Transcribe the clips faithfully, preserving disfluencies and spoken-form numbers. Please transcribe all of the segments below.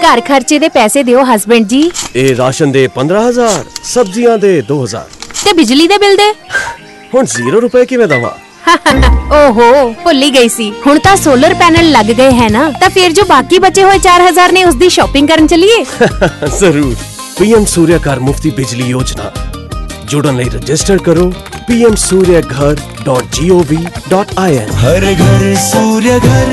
घर खर्चे दे पैसे दियो हस्बैंड जी। ए राशन दे पंद्रह हजार, सब्जियां दे दो हजार ते बिजली दे बिल दे हुण जीरो रुपए किवें दवा? ओहो भुल ही गई सी। हुण तां सोलर पैनल लग गए हैं ना, तां फिर जो बाकी बचे हुए चार हजार ने उसदी शॉपिंग करन चलिए। जरूर। पीएम सूर्य घर मुफ्ती बिजली योजना जुड़न लई रजिस्टर करो पी एम सूर्य घर dot G O V dot I N. हर घर सूर्य घर।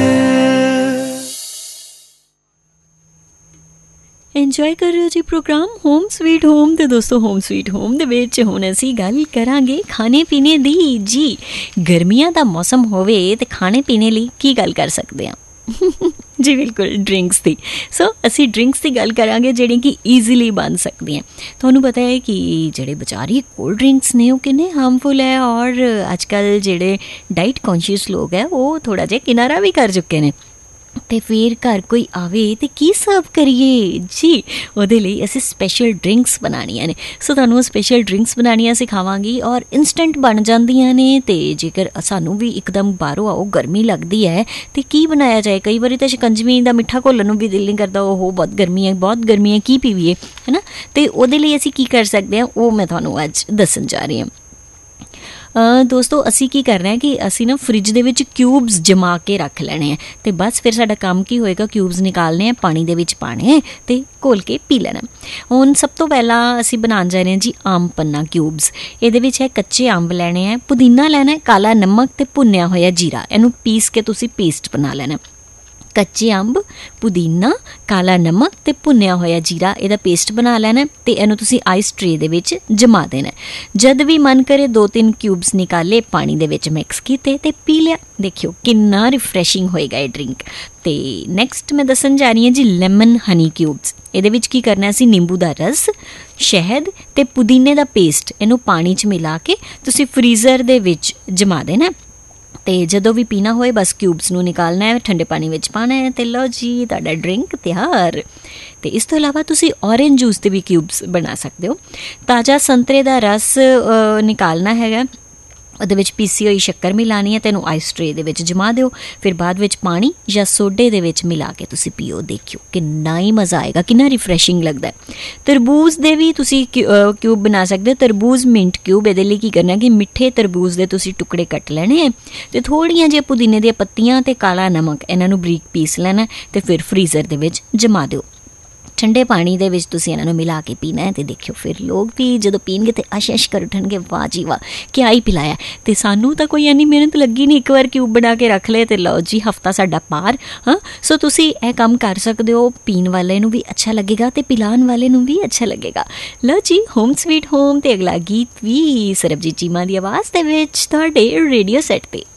ਇੰਜੋਏ ਕਰ ਰਹੇ ਹੋ ਜੀ ਪ੍ਰੋਗਰਾਮ ਹੋਮ ਸਵੀਟ ਹੋਮ। ਤੇ ਦੋਸਤੋ ਹੋਮ ਸਵੀਟ ਹੋਮ ਦੇ ਵਿੱਚ ਹੁਣ ਅਸੀਂ ਗੱਲ ਕਰਾਂਗੇ ਖਾਣੇ ਪੀਣੇ ਦੀ। ਜੀ ਗਰਮੀਆਂ ਦਾ ਮੌਸਮ ਹੋਵੇ ਤੇ ਖਾਣੇ ਪੀਣੇ ਲਈ ਕੀ ਗੱਲ ਕਰ ਸਕਦੇ ਹਾਂ? ਜੀ ਬਿਲਕੁਲ ਡਰਿੰਕਸ ਦੀ। ਸੋ ਅਸੀਂ ਡਰਿੰਕਸ ਦੀ ਗੱਲ ਕਰਾਂਗੇ ਜਿਹੜੀਆਂ ਕਿ ਈਜ਼ੀਲੀ ਬਣ ਸਕਦੀਆਂ। ਤੁਹਾਨੂੰ ਪਤਾ ਹੈ ਕਿ ਜਿਹੜੇ ਬਜ਼ਾਰੀ ਕੋਲਡ ਡਰਿੰਕਸ ਨੇ ਉਹ ਕਿੰਨੇ ਹਾਰਮਫੁਲ ਹੈ, ਔਰ ਅੱਜ ਕੱਲ੍ਹ ਜਿਹੜੇ ਡਾਈਟ ਕੌਨਸ਼ੀਅਸ ਲੋਕ ਹੈ ਉਹ ਥੋੜ੍ਹਾ ਜਿਹਾ ਕਿਨਾਰਾ ਵੀ ਕਰ ਚੁੱਕੇ ਨੇ। ਤੇ ਫਿਰ ਘਰ ਕੋਈ ਆਵੇ ਤੇ ਕੀ ਸਰਵ ਕਰੀਏ? ਜੀ ਉਹਦੇ ਲਈ ਅਸੀਂ ਸਪੈਸ਼ਲ ਡਰਿੰਕਸ ਬਣਾਉਣੀਆਂ ਨੇ। ਸੋ ਤੁਹਾਨੂੰ ਉਹ ਸਪੈਸ਼ਲ ਡਰਿੰਕਸ ਬਣਾਉਣੀਆਂ ਸਿਖਾਵਾਂਗੀ, ਔਰ ਇੰਸਟੈਂਟ ਬਣ ਜਾਂਦੀਆਂ ਨੇ। ਤੇ ਜੇਕਰ ਸਾਨੂੰ ਵੀ ਇੱਕਦਮ ਬਾਹਰੋਂ ਆਓ ਗਰਮੀ ਲੱਗਦੀ ਹੈ ਤੇ ਕੀ ਬਣਾਇਆ ਜਾਏ? ਕਈ ਵਾਰੀ ਤਾਂ ਸ਼ਿਕੰਜਵੀ ਦਾ ਮਿੱਠਾ ਘੋਲਣ ਨੂੰ ਵੀ ਦਿਲ ਨਹੀਂ ਕਰਦਾ, ਉਹ ਬਹੁਤ ਗਰਮੀ ਹੈ ਬਹੁਤ ਗਰਮੀ ਹੈ ਕੀ ਪੀਵੀਏ, ਹੈ ਨਾ। ਤੇ ਉਹਦੇ ਲਈ ਅਸੀਂ ਕੀ ਕਰ ਸਕਦੇ ਹਾਂ ਉਹ ਮੈਂ ਤੁਹਾਨੂੰ ਅੱਜ ਦੱਸਣ ਜਾ ਰਹੀ ਹਾਂ। ਦੋਸਤੋ ਅਸੀਂ ਕੀ ਕਰਨਾ ਹੈ ਕਿ ਅਸੀਂ ਨਾ ਫਰਿੱਜ ਦੇ ਵਿੱਚ ਕਿਊਬਸ ਜਮਾ ਕੇ ਰੱਖ ਲੈਣੇ ਹੈ। ਅਤੇ ਬਸ ਫਿਰ ਸਾਡਾ ਕੰਮ ਕੀ ਹੋਏਗਾ, ਕਿਊਬਸ ਨਿਕਾਲਣੇ ਹੈ, ਪਾਣੀ ਦੇ ਵਿੱਚ ਪਾਣੇ ਹੈ ਅਤੇ ਘੋਲ ਕੇ ਪੀ ਲੈਣਾ। ਹੁਣ ਸਭ ਤੋਂ ਪਹਿਲਾਂ ਅਸੀਂ ਬਣਾਉਣ ਜਾ ਰਹੇ ਹਾਂ ਜੀ ਆਮ ਪੰਨਾ ਕਿਊਬਸ। ਇਹਦੇ ਵਿੱਚ ਹੈ ਕੱਚੇ ਅੰਬ ਲੈਣੇ ਹੈ, ਪੁਦੀਨਾ ਲੈਣਾ ਹੈ, ਕਾਲਾ ਨਮਕ ਅਤੇ ਭੁੰਨਿਆ ਹੋਇਆ ਜੀਰਾ। ਇਹਨੂੰ ਪੀਸ ਕੇ ਤੁਸੀਂ ਪੇਸਟ ਬਣਾ ਲੈਣਾ। ਕੱਚੇ ਅੰਬ, ਪੁਦੀਨਾ, ਕਾਲਾ ਨਮਕ ਅਤੇ ਭੁੰਨਿਆ ਹੋਇਆ ਜੀਰਾ, ਇਹਦਾ ਪੇਸਟ ਬਣਾ ਲੈਣਾ ਅਤੇ ਇਹਨੂੰ ਤੁਸੀਂ ਆਈਸ ਟਰੇ ਦੇ ਵਿੱਚ ਜਮਾ ਦੇਣਾ। ਜਦ ਵੀ ਮਨ ਕਰੇ ਦੋ ਤਿੰਨ ਕਿਊਬਸ ਨਿਕਾਲੇ, ਪਾਣੀ ਦੇ ਵਿੱਚ ਮਿਕਸ ਕੀਤੇ ਅਤੇ ਪੀ ਲਿਆ। ਦੇਖਿਓ ਕਿੰਨਾ ਰਿਫਰੈਸ਼ਿੰਗ ਹੋਏਗਾ ਇਹ ਡਰਿੰਕ। ਅਤੇ ਨੈਕਸਟ ਮੈਂ ਦੱਸਣ ਜਾ ਰਹੀ ਹਾਂ ਜੀ ਲੈਮਨ ਹਨੀ ਕਿਊਬਸ। ਇਹਦੇ ਵਿੱਚ ਕੀ ਕਰਨਾ, ਅਸੀਂ ਨਿੰਬੂ ਦਾ ਰਸ, ਸ਼ਹਿਦ ਅਤੇ ਪੁਦੀਨੇ ਦਾ ਪੇਸਟ ਇਹਨੂੰ ਪਾਣੀ 'ਚ ਮਿਲਾ ਕੇ ਤੁਸੀਂ ਫਰੀਜ਼ਰ ਦੇ ਵਿੱਚ ਜਮਾ ਦੇਣਾ। ਅਤੇ ਜਦੋਂ ਵੀ ਪੀਣਾ ਹੋਏ ਬਸ ਕਿਊਬਸ ਨੂੰ ਨਿਕਾਲਣਾ ਹੈ, ਠੰਡੇ ਪਾਣੀ ਵਿੱਚ ਪਾਉਣਾ ਹੈ ਅਤੇ ਲਓ ਜੀ ਤੁਹਾਡਾ ਡਰਿੰਕ ਤਿਆਰ। ਅਤੇ ਇਸ ਤੋਂ ਇਲਾਵਾ ਤੁਸੀਂ ਔਰੇਂਜ ਜੂਸ ਦੇ ਵੀ ਕਿਊਬਸ ਬਣਾ ਸਕਦੇ ਹੋ। ਤਾਜ਼ਾ ਸੰਤਰੇ ਦਾ ਰਸ ਨਿਕਾਲਣਾ ਹੈਗਾ, ਉਹਦੇ ਵਿੱਚ ਪੀਸੀ ਹੋਈ ਸ਼ੱਕਰ ਮਿਲਾਉਣੀ ਹੈ ਅਤੇ ਇਹਨੂੰ ਆਈਸ ਟਰੇ ਦੇ ਵਿੱਚ ਜਮਾ ਦਿਓ। ਫਿਰ ਬਾਅਦ ਵਿੱਚ ਪਾਣੀ ਜਾਂ ਸੋਡੇ ਦੇ ਵਿੱਚ ਮਿਲਾ ਕੇ ਤੁਸੀਂ ਪੀਓ। ਦੇਖਿਓ ਕਿੰਨਾ ਹੀ ਮਜ਼ਾ ਆਏਗਾ, ਕਿੰਨਾ ਰਿਫਰੈਸ਼ਿੰਗ ਲੱਗਦਾ। ਤਰਬੂਜ਼ ਦੇ ਵੀ ਤੁਸੀਂ ਕਿਊ ਕਿਊਬ ਬਣਾ ਸਕਦੇ ਹੋ। ਤਰਬੂਜ਼ ਮਿੰਟ ਕਿਊਬ। ਇਹਦੇ ਲਈ ਕੀ ਕਰਨਾ ਕਿ ਮਿੱਠੇ ਤਰਬੂਜ਼ ਦੇ ਤੁਸੀਂ ਟੁਕੜੇ ਕੱਟ ਲੈਣੇ ਹੈ ਅਤੇ ਥੋੜ੍ਹੀਆਂ ਜਿਹੀਆਂ ਪੁਦੀਨੇ ਦੀਆਂ ਪੱਤੀਆਂ ਅਤੇ ਕਾਲਾ ਨਮਕ ਇਹਨਾਂ ਨੂੰ ਬਰੀਕ ਪੀਸ ਲੈਣਾ ਅਤੇ ਫਿਰ ਫਰੀਜ਼ਰ ਦੇ ਵਿੱਚ ਜਮਾ ਦਿਓ। ਠੰਡੇ ਪਾਣੀ ਦੇ ਵਿੱਚ ਤੁਸੀਂ ਇਹਨਾਂ ਨੂੰ ਮਿਲਾ ਕੇ ਪੀਣਾ ਹੈ। ਅਤੇ ਦੇਖਿਓ ਫਿਰ ਲੋਕ ਵੀ ਜਦੋਂ ਪੀਣਗੇ ਤਾਂ ਅਸ਼ ਅਸ਼ ਕਰ ਉੱਠਣਗੇ, ਵਾਹ ਜੀ ਵਾਹ ਕਿਆ ਹੀ ਪਿਲਾਇਆ। ਅਤੇ ਸਾਨੂੰ ਤਾਂ ਕੋਈ ਇੰਨੀ ਮਿਹਨਤ ਲੱਗੀ ਨਹੀਂ, ਇੱਕ ਵਾਰ ਕਿਊਬ ਬਣਾ ਕੇ ਰੱਖ ਲਏ ਅਤੇ ਲਓ ਜੀ ਹਫ਼ਤਾ ਸਾਡਾ ਪਾਰ। ਹਾਂ ਸੋ ਤੁਸੀਂ ਇਹ ਕੰਮ ਕਰ ਸਕਦੇ ਹੋ, ਪੀਣ ਵਾਲੇ ਨੂੰ ਵੀ ਅੱਛਾ ਲੱਗੇਗਾ ਅਤੇ ਪਿਲਾਉਣ ਵਾਲੇ ਨੂੰ ਵੀ ਅੱਛਾ ਲੱਗੇਗਾ। ਲਓ ਜੀ ਹੋਮ ਸਵੀਟ ਹੋਮ ਅਤੇ ਅਗਲਾ ਗੀਤ ਵੀ ਸਰਬਜੀਤ ਚੀਮਾ ਦੀ ਆਵਾਜ਼ ਦੇ ਵਿੱਚ ਤੁਹਾਡੇ ਰੇਡੀਓ ਸੈੱਟ 'ਤੇ।